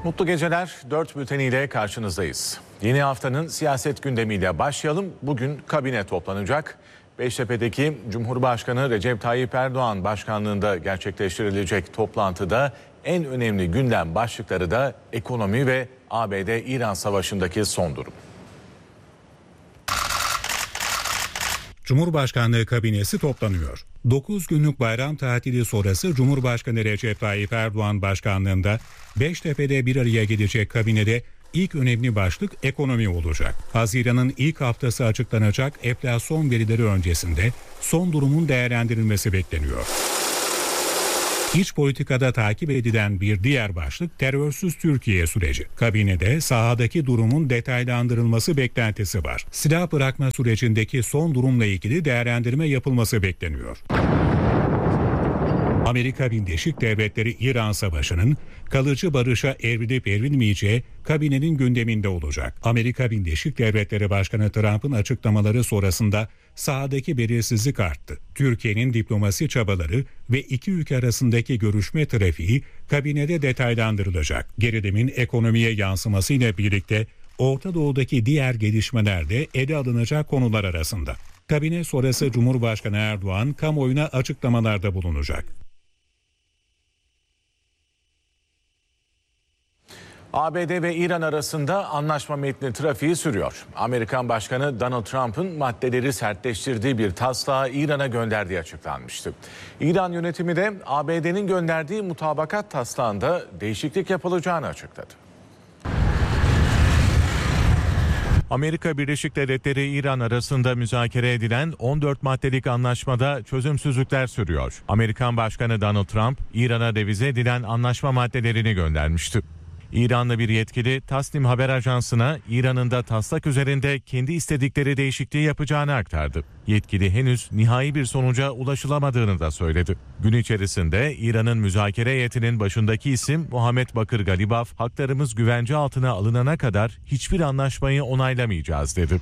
Mutlu geceler, 4 bülteniyle karşınızdayız. Yeni haftanın siyaset gündemiyle başlayalım. Bugün kabine toplanacak. Beştepe'deki Cumhurbaşkanı Recep Tayyip Erdoğan başkanlığında gerçekleştirilecek toplantıda en önemli gündem başlıkları da ekonomi ve ABD-İran savaşındaki son durum. Cumhurbaşkanlığı kabinesi toplanıyor. 9 günlük bayram tatili sonrası Cumhurbaşkanı Recep Tayyip Erdoğan başkanlığında Beştepe'de bir araya gelecek kabinede ilk önemli başlık ekonomi olacak. Haziran'ın ilk haftası açıklanacak enflasyon verileri öncesinde son durumun değerlendirilmesi bekleniyor. İç politikada takip edilen bir diğer başlık terörsüz Türkiye süreci. Kabinede sahadaki durumun detaylandırılması beklentisi var. Silah bırakma sürecindeki son durumla ilgili değerlendirme yapılması bekleniyor. Amerika Birleşik Devletleri İran Savaşı'nın kalıcı barışa evrilip evrilmeyeceği kabinenin gündeminde olacak. Amerika Birleşik Devletleri Başkanı Trump'ın açıklamaları sonrasında sahadaki belirsizlik arttı. Türkiye'nin diplomasi çabaları ve iki ülke arasındaki görüşme trafiği kabinede detaylandırılacak. Gerilimin ekonomiye yansımasıyla birlikte Orta Doğu'daki diğer gelişmeler de ele alınacak konular arasında. Kabine sonrası Cumhurbaşkanı Erdoğan kamuoyuna açıklamalarda bulunacak. ABD ve İran arasında anlaşma metni trafiği sürüyor. Amerikan Başkanı Donald Trump'ın maddeleri sertleştirdiği bir taslağı İran'a gönderdiği açıklanmıştı. İran yönetimi de ABD'nin gönderdiği mutabakat taslağında değişiklik yapılacağını açıkladı. Amerika Birleşik Devletleri İran arasında müzakere edilen 14 maddelik anlaşmada çözümsüzlükler sürüyor. Amerikan Başkanı Donald Trump, İran'a revize edilen anlaşma maddelerini göndermişti. İranlı bir yetkili Tasnim Haber Ajansı'na İran'ın da taslak üzerinde kendi istedikleri değişikliği yapacağını aktardı. Yetkili henüz nihai bir sonuca ulaşılamadığını da söyledi. Gün içerisinde İran'ın müzakere heyetinin başındaki isim Muhammed Bakır Galibaf, haklarımız güvence altına alınana kadar hiçbir anlaşmayı onaylamayacağız dedi.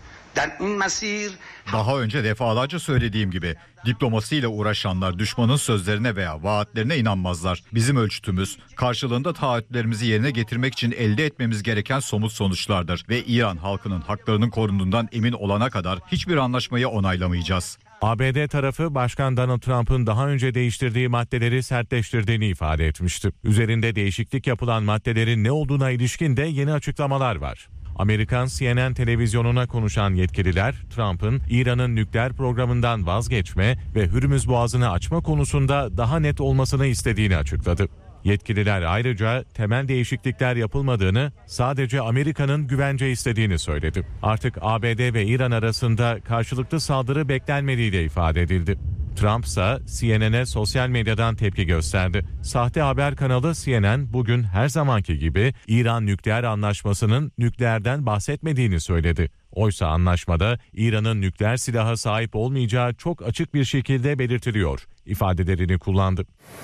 Daha önce defalarca söylediğim gibi diplomasiyle uğraşanlar düşmanın sözlerine veya vaatlerine inanmazlar. Bizim ölçütümüz karşılığında taahhütlerimizi yerine getirmek için elde etmemiz gereken somut sonuçlardır ve İran halkının haklarının korunduğundan emin olana kadar hiçbir anlaşmayı onaylamayacağız. ABD tarafı Başkan Donald Trump'ın daha önce değiştirdiği maddeleri sertleştirdiğini ifade etmişti. Üzerinde değişiklik yapılan maddelerin ne olduğuna ilişkin de yeni açıklamalar var. Amerikan CNN televizyonuna konuşan yetkililer, Trump'ın İran'ın nükleer programından vazgeçme ve Hürmüz Boğazı'nı açma konusunda daha net olmasını istediğini açıkladı. Yetkililer ayrıca temel değişiklikler yapılmadığını, sadece Amerika'nın güvence istediğini söyledi. Artık ABD ve İran arasında karşılıklı saldırı beklenmediği de ifade edildi. Trump ise CNN'e sosyal medyadan tepki gösterdi. Sahte haber kanalı CNN bugün her zamanki gibi İran nükleer anlaşmasının nükleerden bahsetmediğini söyledi. Oysa anlaşmada İran'ın nükleer silaha sahip olmayacağı çok açık bir şekilde belirtiliyor ifadelerini kullandı.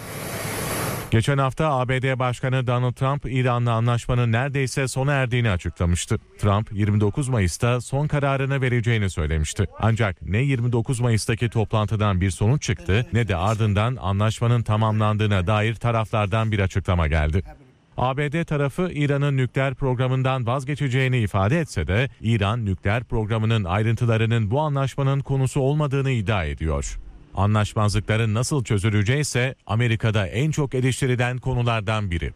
Geçen hafta ABD Başkanı Donald Trump, İran'la anlaşmanın neredeyse sona erdiğini açıklamıştı. Trump, 29 Mayıs'ta son kararını vereceğini söylemişti. Ancak ne 29 Mayıs'taki toplantıdan bir sonuç çıktı, ne de ardından anlaşmanın tamamlandığına dair taraflardan bir açıklama geldi. ABD tarafı İran'ın nükleer programından vazgeçeceğini ifade etse de, İran nükleer programının ayrıntılarının bu anlaşmanın konusu olmadığını iddia ediyor. Anlaşmazlıkların nasıl çözüleceği ise Amerika'da en çok eleştirilen konulardan biri.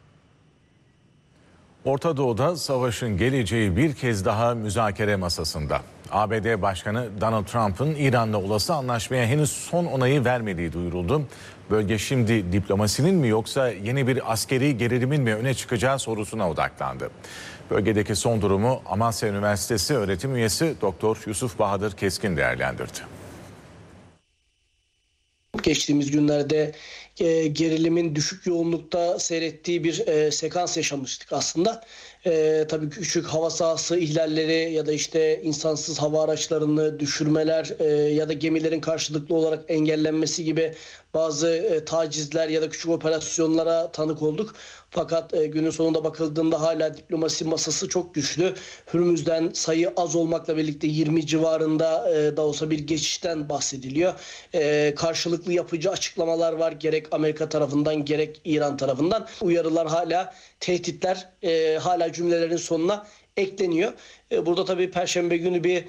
Orta Doğu'da savaşın geleceği bir kez daha müzakere masasında. ABD Başkanı Donald Trump'ın İran'la olası anlaşmaya henüz son onayı vermediği duyuruldu. Bölge şimdi diplomasinin mi yoksa yeni bir askeri gerilimin mi öne çıkacağı sorusuna odaklandı. Bölgedeki son durumu Amasya Üniversitesi öğretim üyesi Doktor Yusuf Bahadır Keskin değerlendirdi. Geçtiğimiz günlerde gerilimin düşük yoğunlukta seyrettiği bir sekans yaşamıştık aslında. Tabii küçük hava sahası ihlalleri ya da işte insansız hava araçlarını düşürmeler ya da gemilerin karşılıklı olarak engellenmesi gibi bazı tacizler ya da küçük operasyonlara tanık olduk. Fakat günün sonunda bakıldığında hala diplomasi masası çok güçlü. Hürmüz'den sayı az olmakla birlikte 20 civarında da olsa bir geçişten bahsediliyor. Karşılıklı yapıcı açıklamalar var gerek Amerika tarafından gerek İran tarafından. Uyarılar hala, tehditler hala cümlelerin sonuna ekleniyor. Burada tabii Perşembe günü bir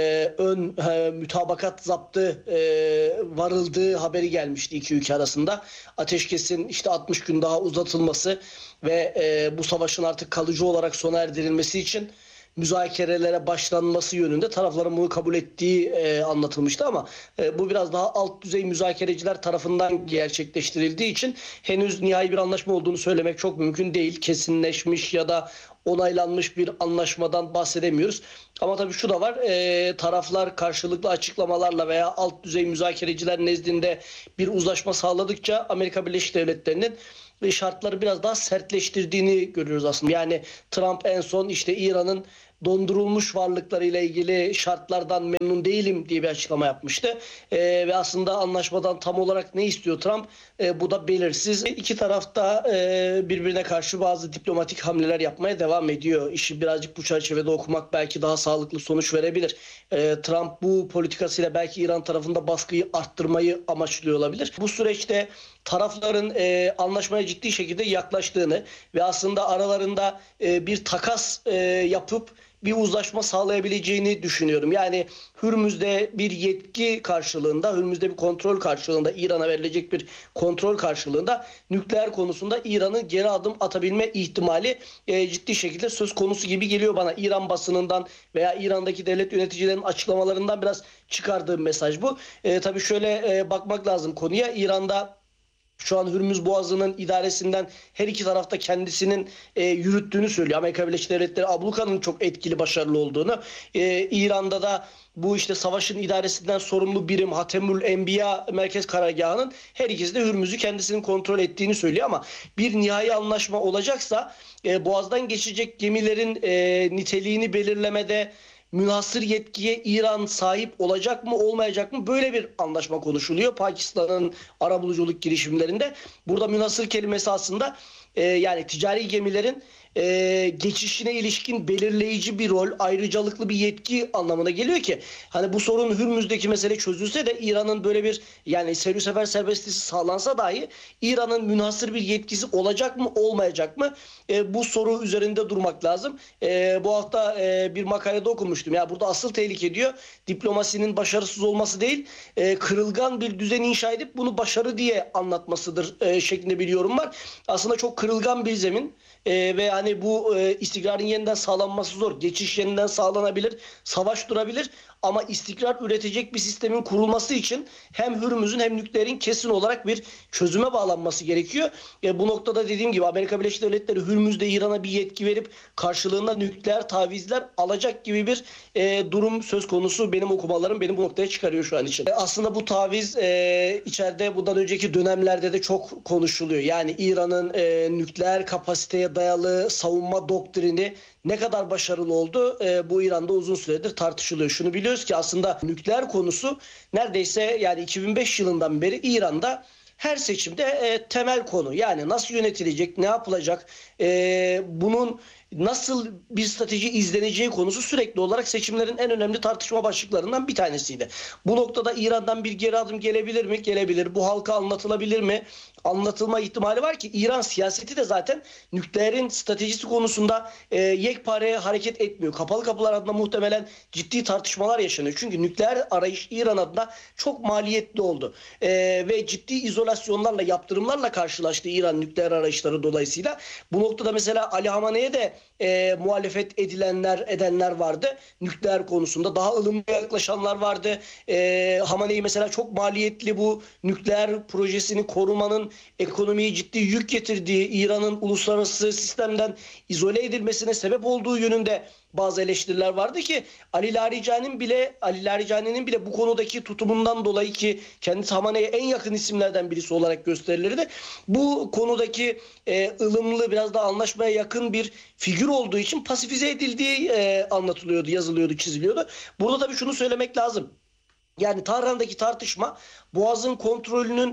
ön mütabakat zaptı varıldığı haberi gelmişti iki ülke arasında. Ateşkesin işte 60 gün daha uzatılması ve bu savaşın artık kalıcı olarak sona erdirilmesi için müzakerelere başlanması yönünde tarafların bunu kabul ettiği anlatılmıştı ama bu biraz daha alt düzey müzakereciler tarafından gerçekleştirildiği için henüz nihai bir anlaşma olduğunu söylemek çok mümkün değil. Kesinleşmiş ya da onaylanmış bir anlaşmadan bahsedemiyoruz. Ama tabii şu da var, taraflar karşılıklı açıklamalarla veya alt düzey müzakereciler nezdinde bir uzlaşma sağladıkça Amerika Birleşik Devletleri'nin şartları biraz daha sertleştirdiğini görüyoruz aslında. Yani Trump en son işte İran'ın dondurulmuş varlıklarıyla ilgili şartlardan memnun değilim diye bir açıklama yapmıştı. Ve aslında anlaşmadan tam olarak ne istiyor Trump? Bu da belirsiz. İki taraf da birbirine karşı bazı diplomatik hamleler yapmaya devam ediyor. İşi birazcık bu çerçevede okumak belki daha sağlıklı sonuç verebilir. Trump bu politikasıyla belki İran tarafında baskıyı arttırmayı amaçlıyor olabilir. Bu süreçte tarafların anlaşmaya ciddi şekilde yaklaştığını ve aslında aralarında bir takas yapıp bir uzlaşma sağlayabileceğini düşünüyorum. Yani Hürmüz'de bir yetki karşılığında, Hürmüz'de bir kontrol karşılığında, İran'a verilecek bir kontrol karşılığında nükleer konusunda İran'ın geri adım atabilme ihtimali ciddi şekilde söz konusu gibi geliyor bana. İran basınından veya İran'daki devlet yöneticilerinin açıklamalarından biraz çıkardığım mesaj bu. Tabii şöyle bakmak lazım konuya. İran'da şu an Hürmüz Boğazı'nın idaresinden her iki tarafta kendisinin yürüttüğünü söylüyor. Amerika Birleşik Devletleri abluka'nın çok etkili, başarılı olduğunu. İran'da da bu işte savaşın idaresinden sorumlu birim Hatemül Enbiya Merkez Karargahı'nın her ikisi de Hürmüz'ü kendisinin kontrol ettiğini söylüyor ama bir nihai anlaşma olacaksa Boğaz'dan geçecek gemilerin niteliğini belirlemede münhasır yetkiye İran sahip olacak mı olmayacak mı, böyle bir anlaşma konuşuluyor Pakistan'ın arabuluculuk girişimlerinde. Burada münhasır kelimesi aslında yani ticari gemilerin geçişine ilişkin belirleyici bir rol, ayrıcalıklı bir yetki anlamına geliyor ki hani bu sorun Hürmüz'deki mesele çözülse de İran'ın böyle bir yani seyir sefer serbestliği sağlansa dahi İran'ın münhasır bir yetkisi olacak mı olmayacak mı, bu soru üzerinde durmak lazım. Bu hafta bir makalede okumuştum. Ya burada asıl tehlike diyor diplomasinin başarısız olması değil, kırılgan bir düzen inşa edip bunu başarı diye anlatmasıdır şeklinde bir yorum var. Aslında çok kırılgan bir zemin ve hani bu istikrarın yeniden sağlanması zor. Geçiş yeniden sağlanabilir, savaş durabilir ama istikrar üretecek bir sistemin kurulması için hem Hürmüz'ün hem nükleerin kesin olarak bir çözüme bağlanması gerekiyor. Bu noktada dediğim gibi Amerika Birleşik Devletleri Hürmüz'de İran'a bir yetki verip karşılığında nükleer tavizler alacak gibi bir durum söz konusu. Benim okumalarım beni bu noktaya çıkarıyor şu an için. Aslında bu taviz içeride bundan önceki dönemlerde de çok konuşuluyor. Yani İran'ın nükleer kapasiteye dayalı savunma doktrini ne kadar başarılı oldu bu İran'da uzun süredir tartışılıyor. Şunu biliyoruz ki aslında nükleer konusu neredeyse yani 2005 yılından beri İran'da her seçimde temel konu. Yani nasıl yönetilecek, ne yapılacak, bunun nasıl bir strateji izleneceği konusu sürekli olarak seçimlerin en önemli tartışma başlıklarından bir tanesiydi. Bu noktada İran'dan bir geri adım gelebilir mi? Gelebilir. Bu halka anlatılabilir mi? Anlatılma ihtimali var ki İran siyaseti de zaten nükleerin stratejisi konusunda yekpare hareket etmiyor. Kapalı kapılar adına muhtemelen ciddi tartışmalar yaşanıyor. Çünkü nükleer arayış İran adına çok maliyetli oldu. Ve ciddi izolasyonlarla, yaptırımlarla karşılaştı İran nükleer arayışları dolayısıyla. Bu noktada mesela Ali Hamane'ye de muhalefet edenler vardı. Nükleer konusunda daha ılımlı yaklaşanlar vardı. Hamane'yi mesela çok maliyetli bu nükleer projesini korumanın ekonomiye ciddi yük getirdiği, İran'ın uluslararası sistemden izole edilmesine sebep olduğu yönünde bazı eleştiriler vardı ki Ali Laricani'nin bile bu konudaki tutumundan dolayı ki kendisi Hamane'ye en yakın isimlerden birisi olarak gösterilirdi. Bu konudaki ılımlı, biraz da anlaşmaya yakın bir figür olduğu için pasifize edildiği anlatılıyordu, yazılıyordu, çiziliyordu. Burada tabii şunu söylemek lazım. Yani Tahran'daki tartışma Boğaz'ın kontrolünün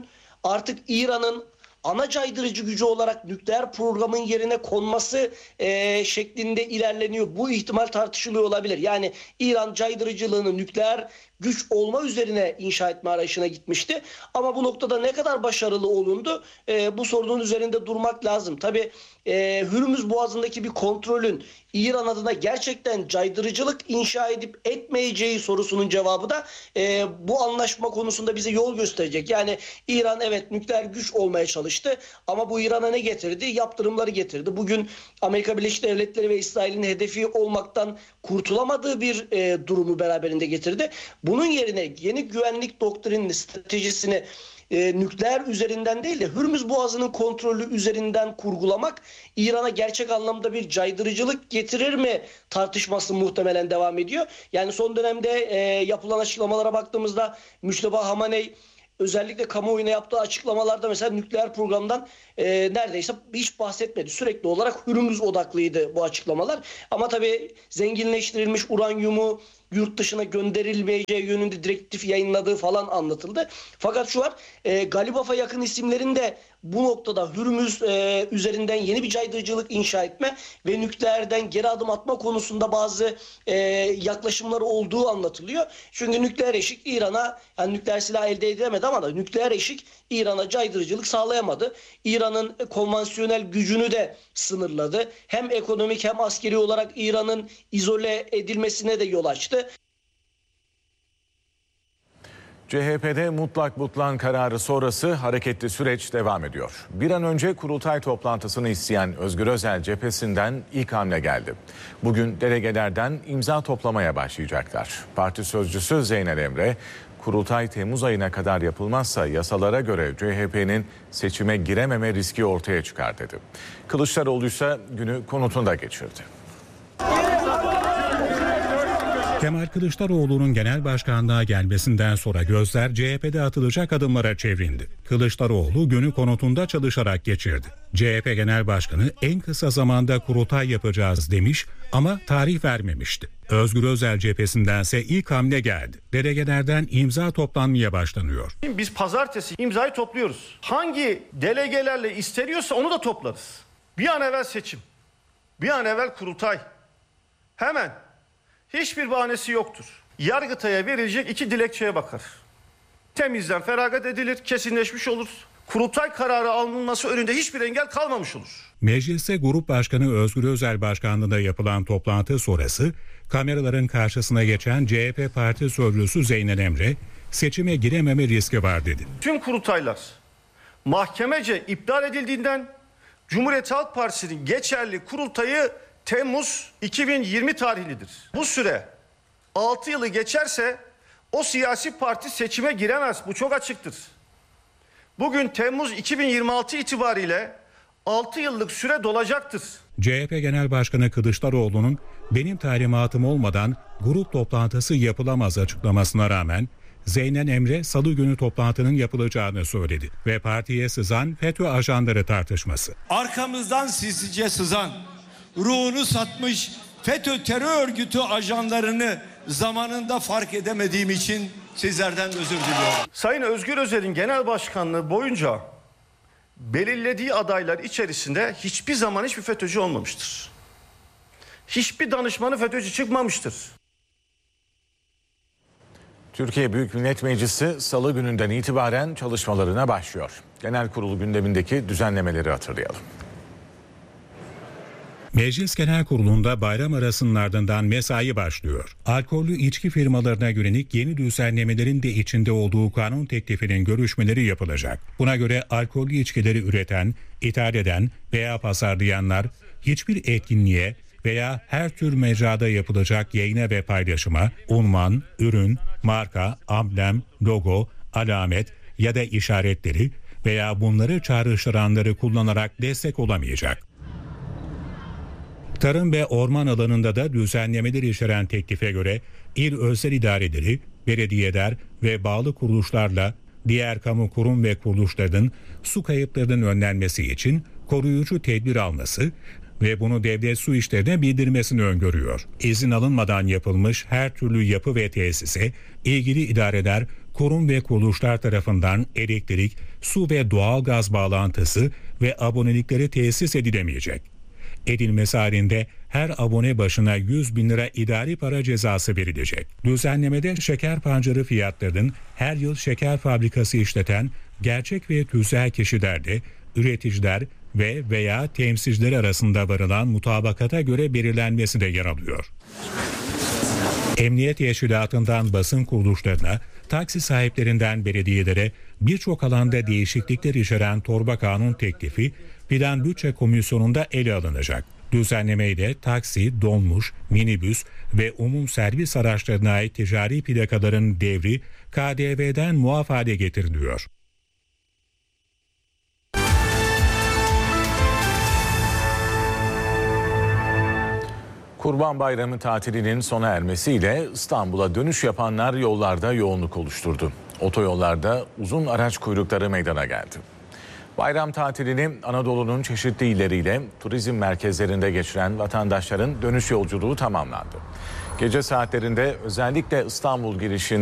artık İran'ın ana caydırıcı gücü olarak nükleer programın yerine konması şeklinde ilerleniyor. Bu ihtimal tartışılıyor olabilir. Yani İran caydırıcılığını nükleer güç olma üzerine inşa etme arayışına gitmişti. Ama bu noktada ne kadar başarılı olundu? Bu sorunun üzerinde durmak lazım. Tabii Hürmüz Boğazı'ndaki bir kontrolün İran adına gerçekten caydırıcılık inşa edip etmeyeceği sorusunun cevabı da bu anlaşma konusunda bize yol gösterecek. Yani İran evet nükleer güç olmaya çalıştı ama bu İran'a ne getirdi? Yaptırımları getirdi. Bugün Amerika Birleşik Devletleri ve İsrail'in hedefi olmaktan kurtulamadığı bir durumu beraberinde getirdi. Bunun yerine yeni güvenlik doktrinini, stratejisini nükleer üzerinden değil de Hürmüz Boğazı'nın kontrolü üzerinden kurgulamak İran'a gerçek anlamda bir caydırıcılık getirir mi tartışması muhtemelen devam ediyor. Yani son dönemde yapılan açıklamalara baktığımızda Müşteba Hamaney özellikle kamuoyuna yaptığı açıklamalarda mesela nükleer programdan neredeyse hiç bahsetmedi. Sürekli olarak Hürmüz odaklıydı bu açıklamalar. Ama tabii zenginleştirilmiş uranyumu yurt dışına gönderilmeyeceği yönünde direktif yayınladığı falan anlatıldı. Fakat şu var, Galibaf'a yakın isimlerin de bu noktada Hürmüz üzerinden yeni bir caydırıcılık inşa etme ve nükleerden geri adım atma konusunda bazı yaklaşımları olduğu anlatılıyor. Çünkü nükleer eşik İran'a, yani nükleer silah elde edilemedi ama da nükleer eşik İran'a caydırıcılık sağlayamadı. İran'ın konvansiyonel gücünü de sınırladı. Hem ekonomik hem askeri olarak İran'ın izole edilmesine de yol açtı. CHP'de mutlak butlan kararı sonrası hareketli süreç devam ediyor. Bir an önce kurultay toplantısını isteyen Özgür Özel cephesinden ilk hamle geldi. Bugün delegelerden imza toplamaya başlayacaklar. Parti sözcüsü Zeynel Emre, kurultay Temmuz ayına kadar yapılmazsa yasalara göre CHP'nin seçime girememe riski ortaya çıkar dedi. Kılıçdaroğlu ise günü konutunda geçirdi. Kemal Kılıçdaroğlu'nun genel başkanlığa gelmesinden sonra gözler CHP'de atılacak adımlara çevrildi. Kılıçdaroğlu günü konutunda çalışarak geçirdi. CHP Genel Başkanı en kısa zamanda kurultay yapacağız demiş ama tarih vermemişti. Özgür Özel cephesindense ilk hamle geldi. Delegelerden imza toplanmaya başlanıyor. Biz pazartesi imzayı topluyoruz. Hangi delegelerle isteniyorsa onu da toplarız. Bir an evvel seçim, bir an evvel kurultay. Hemen. Hiçbir bahanesi yoktur. Yargıtay'a verilecek 2 dilekçeye bakar. Temizden feragat edilir, kesinleşmiş olur. Kurultay kararı alınması önünde hiçbir engel kalmamış olur. Mecliste Grup Başkanı Özgür Özel başkanlığında yapılan toplantı sonrası kameraların karşısına geçen CHP Parti Sözcüsü Zeynel Emre, seçime girememe riski var dedi. Tüm kurultaylar mahkemece iptal edildiğinden Cumhuriyet Halk Partisi'nin geçerli kurultayı Temmuz 2020 tarihlidir. Bu süre 6 yılı geçerse o siyasi parti seçime giremez. Bu çok açıktır. Bugün Temmuz 2026 itibariyle 6 yıllık süre dolacaktır. CHP Genel Başkanı Kılıçdaroğlu'nun benim talimatım olmadan grup toplantısı yapılamaz açıklamasına rağmen Zeynel Emre salı günü toplantının yapılacağını söyledi ve partiye sızan FETÖ ajanları tartışması. Arkamızdan sinsice sızan, ruhunu satmış FETÖ terör örgütü ajanlarını zamanında fark edemediğim için sizlerden özür diliyorum. Sayın Özgür Özel'in genel başkanlığı boyunca belirlediği adaylar içerisinde hiçbir zaman hiçbir FETÖ'cü olmamıştır. Hiçbir danışmanı FETÖ'cü çıkmamıştır. Türkiye Büyük Millet Meclisi salı gününden itibaren çalışmalarına başlıyor. Genel kurulu gündemindeki düzenlemeleri hatırlayalım. Meclis Genel Kurulu'nda bayram arasının ardından mesai başlıyor. Alkollü içki firmalarına yönelik yeni düzenlemelerin de içinde olduğu kanun teklifinin görüşmeleri yapılacak. Buna göre alkollü içkileri üreten, ithal eden veya pazarlayanlar hiçbir etkinliğe veya her tür mecrada yapılacak yayına ve paylaşıma unvan, ürün, marka, amblem, logo, alamet ya da işaretleri veya bunları çağrıştıranları kullanarak destek olamayacak. Tarım ve orman alanında da düzenlemeler içeren teklife göre il özel idareleri, belediyeler ve bağlı kuruluşlarla diğer kamu kurum ve kuruluşların su kayıplarının önlenmesi için koruyucu tedbir alması ve bunu devlet su işlerine bildirmesini öngörüyor. İzin alınmadan yapılmış her türlü yapı ve tesise ilgili idareler kurum ve kuruluşlar tarafından elektrik, su ve doğalgaz bağlantısı ve abonelikleri tesis edilemeyecek. Edilmesi halinde her abone başına 100 bin lira idari para cezası verilecek. Düzenlemede şeker pancarı fiyatlarının her yıl şeker fabrikası işleten gerçek ve tüzel kişilerde üreticiler ve veya temsilciler arasında varılan mutabakata göre belirlenmesi de yer alıyor. Emniyet Teşkilatı'ndan basın kuruluşlarına, taksi sahiplerinden belediyelere birçok alanda değişiklikler içeren torba kanun teklifi Plan Bütçe Komisyonu'nda ele alınacak. Düzenlemeyle taksi, dolmuş, minibüs ve umum servis araçlarına ait ticari plakaların devri KDV'den muaf hale getiriliyor. Kurban Bayramı tatilinin sona ermesiyle İstanbul'a dönüş yapanlar yollarda yoğunluk oluşturdu. Otoyollarda uzun araç kuyrukları meydana geldi. Bayram tatilini Anadolu'nun çeşitli illeriyle turizm merkezlerinde geçiren vatandaşların dönüş yolculuğu tamamlandı. Gece saatlerinde özellikle İstanbul girişinde